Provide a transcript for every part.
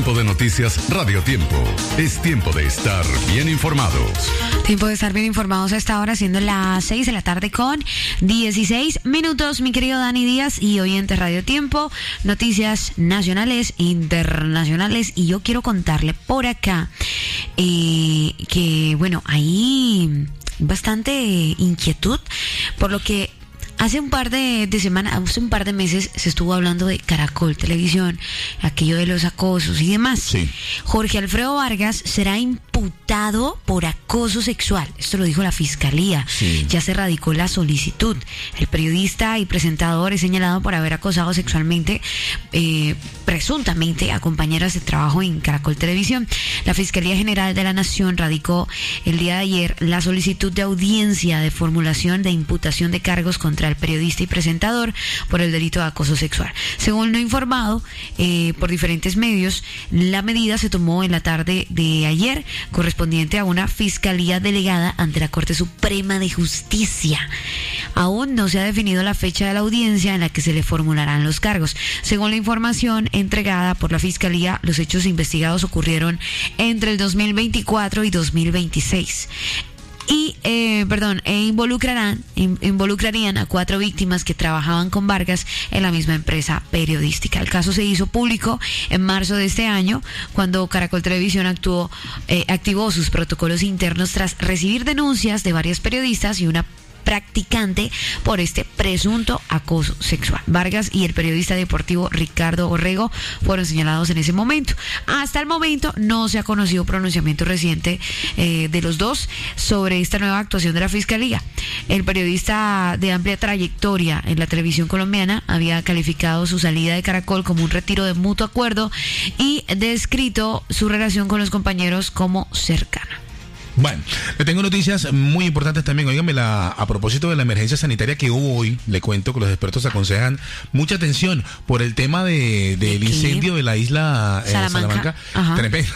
Tiempo de noticias Radio Tiempo. Es tiempo de estar bien informados. Tiempo de estar bien informados a esta hora, siendo las 6 de la tarde con 16 minutos, mi querido Dani Díaz y oyentes Radio Tiempo, noticias nacionales, internacionales, y yo quiero contarle por acá que, bueno, hay bastante inquietud, por lo que hace un par de semanas, hace un par de meses se estuvo hablando de Caracol Televisión, aquello de los acosos y demás. Sí. Jorge Alfredo Vargas será imputado por acoso sexual. Esto lo dijo la Fiscalía. Sí. Ya se radicó la solicitud. El periodista y presentador es señalado por haber acosado sexualmente, presuntamente, a compañeras de trabajo en Caracol Televisión. La Fiscalía General de la Nación radicó el día de ayer la solicitud de audiencia de formulación de imputación de cargos contra el periodista y presentador por el delito de acoso sexual. Según lo informado por diferentes medios, la medida se tomó en la tarde de ayer, correspondiente a una fiscalía delegada ante la Corte Suprema de Justicia. Aún no se ha definido la fecha de la audiencia en la que se le formularán los cargos. Según la información entregada por la Fiscalía, los hechos investigados ocurrieron entre el 2024 y 2026. Y, involucrarían a 4 víctimas que trabajaban con Vargas en la misma empresa periodística. El caso se hizo público en marzo de este año, cuando Caracol Televisión activó sus protocolos internos tras recibir denuncias de varias periodistas y una practicante por este presunto acoso sexual. Vargas y el periodista deportivo Ricardo Orrego fueron señalados en ese momento. Hasta el momento no se ha conocido pronunciamiento reciente de los dos sobre esta nueva actuación de la Fiscalía. El periodista, de amplia trayectoria en la televisión colombiana, había calificado su salida de Caracol como un retiro de mutuo acuerdo y descrito su relación con los compañeros como cercana. Bueno, le tengo noticias muy importantes también. Óigame, a propósito de la emergencia sanitaria que hubo hoy, le cuento que los expertos aconsejan mucha atención por el tema del incendio de la isla Salamanca. Tremendo.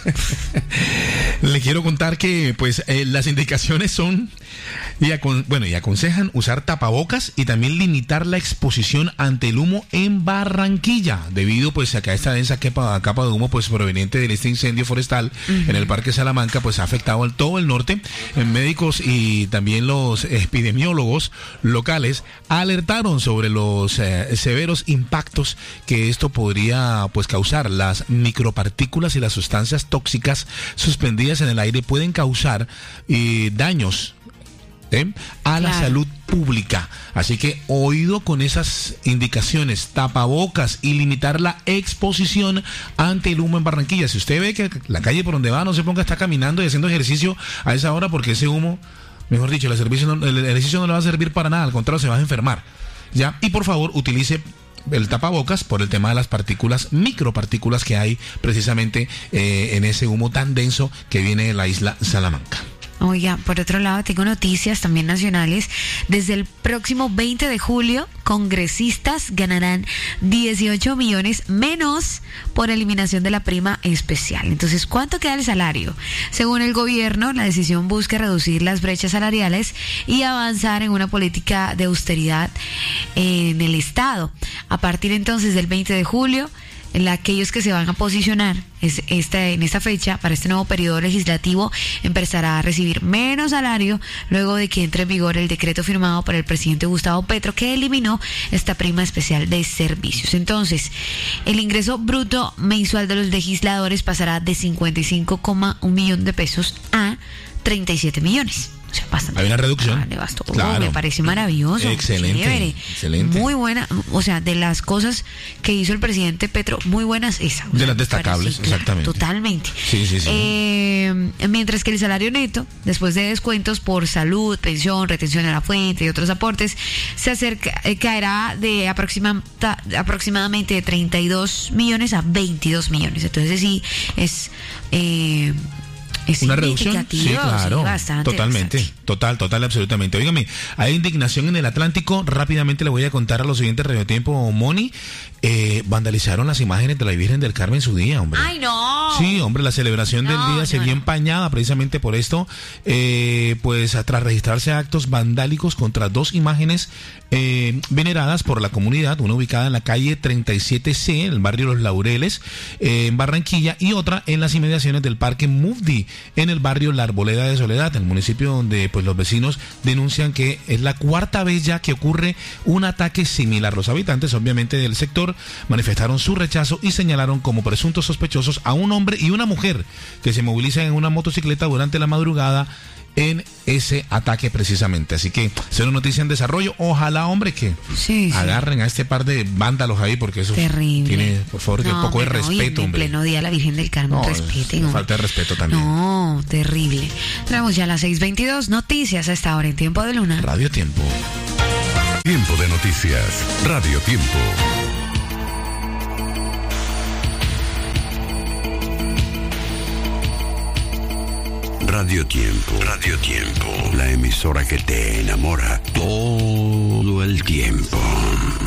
Le quiero contar que pues las indicaciones son y aconsejan usar tapabocas y también limitar la exposición ante el humo en Barranquilla, debido pues a que esta densa capa de humo pues proveniente de este incendio forestal en el Parque Salamanca pues ha afectado todo el norte. Médicos y también los epidemiólogos locales alertaron sobre los severos impactos que esto podría pues causar. Las micropartículas y las sustancias tóxicas suspendidas en el aire pueden causar daños a la salud pública. Así que oído con esas indicaciones, tapabocas y limitar la exposición ante el humo en Barranquilla. Si usted ve que la calle por donde va, no se ponga a estar caminando y haciendo ejercicio a esa hora, porque ese humo, mejor dicho, el ejercicio no le va a servir para nada, al contrario, se va a enfermar. ¿Ya? Y por favor, utilice el tapabocas por el tema de las micropartículas que hay precisamente en ese humo tan denso que viene de la isla Salamanca. Oiga, por otro lado, tengo noticias también nacionales. Desde el próximo 20 de julio, congresistas ganarán 18 millones menos por eliminación de la prima especial. Entonces, ¿cuánto queda el salario? Según el gobierno, la decisión busca reducir las brechas salariales y avanzar en una política de austeridad en el Estado. A partir entonces del 20 de julio, aquellos que se van a posicionar en esta fecha para este nuevo periodo legislativo empezará a recibir menos salario luego de que entre en vigor el decreto firmado por el presidente Gustavo Petro que eliminó esta prima especial de servicios. Entonces, el ingreso bruto mensual de los legisladores pasará de 55,1 millón de pesos a 37 millones. O sea, bastante. Hay una reducción. Claro. Me parece maravilloso. Excelente. Muy buena. O sea, de las cosas que hizo el presidente Petro, muy buenas esa. De las destacables, claro, exactamente. Totalmente. Sí. Mientras que el salario neto, después de descuentos por salud, pensión, retención a la fuente y otros aportes, caerá de aproximadamente de 32 millones a 22 millones. Entonces sí, es una reducción, sí, claro, sí, bastante, total, absolutamente. Óigame, hay indignación en el Atlántico. Rápidamente le voy a contar a los siguientes Radio Tiempo, Moni. Vandalizaron las imágenes de la Virgen del Carmen en su día, hombre. ¡Ay, no! Sí, hombre, la celebración del día se vio empañada precisamente por esto, pues tras registrarse actos vandálicos contra 2 imágenes veneradas por la comunidad, una ubicada en la calle 37C, en el barrio Los Laureles, en Barranquilla, y otra en las inmediaciones del Parque Mufdi, en el barrio La Arboleda de Soledad, el municipio donde pues los vecinos denuncian que es la 4ª vez ya que ocurre un ataque similar. Los habitantes, obviamente, del sector manifestaron su rechazo y señalaron como presuntos sospechosos a un hombre y una mujer que se movilizan en una motocicleta durante la madrugada en ese ataque precisamente. Así que será una noticia en desarrollo. Ojalá, hombre, que agarren a este par de vándalos ahí, porque eso terrible. Tiene, por favor, que un poco de respeto, en hombre. En pleno día la Virgen del Carmen, respeten. Falta de respeto también. No, terrible. Entramos ya a las 6:22, noticias a esta hora en Tiempo de Luna. Radio Tiempo. Tiempo de noticias. Radio Tiempo. Radio Tiempo. Radio Tiempo. La emisora que te enamora todo el tiempo.